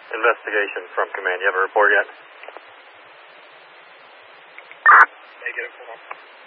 Investigation from command. You have a report yet? Negative. Hold on.